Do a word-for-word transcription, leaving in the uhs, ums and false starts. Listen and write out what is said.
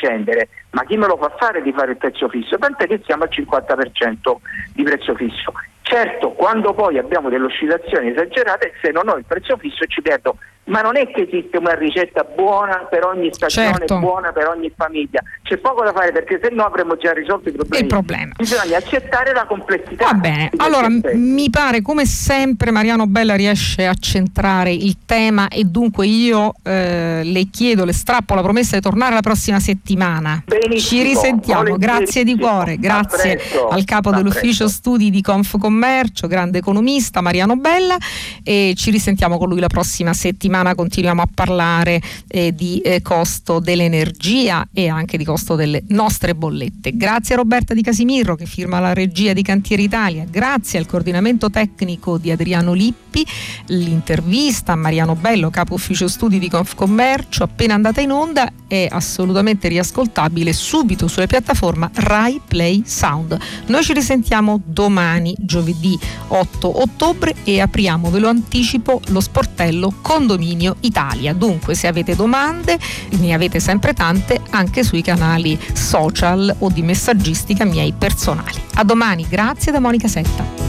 scendere, ma chi me lo fa fare di fare il prezzo fisso? Tant'è che siamo al cinquanta per cento di prezzo fisso. Certo, quando poi abbiamo delle oscillazioni esagerate, se non ho il prezzo fisso ci perdo, ma non è che esiste una ricetta buona per ogni stagione, certo. buona per ogni famiglia. C'è poco da fare, perché se no avremmo già risolto i problemi. Il problema. Bisogna accettare la complessità. Va bene, allora m- mi pare come sempre Mariano Bella riesce a centrare il tema, e dunque io eh, le chiedo, le strappo la promessa di tornare la prossima settimana. Benissimo, ci risentiamo, grazie di cuore, grazie presto, al capo dell'ufficio presto. studi di Confcommercio, grande economista Mariano Bella, e ci risentiamo con lui la prossima settimana. Continuiamo a parlare eh, di eh, costo dell'energia e anche di costo delle nostre bollette. Grazie a Roberta Di Casimiro che firma la regia di Cantiere Italia, grazie al coordinamento tecnico di Adriano Lippi. L'intervista a Mariano Bello, capo ufficio studi di Confcommercio, appena andata in onda, è assolutamente riascoltabile subito sulle piattaforme Rai Play Sound. Noi ci risentiamo domani, giovedì otto ottobre, e apriamo, ve lo anticipo, lo sportello Condominio Italia. Dunque, se avete domande, ne avete sempre tante anche sui canali social o di messaggistica miei personali. A domani, grazie da Monica Setta.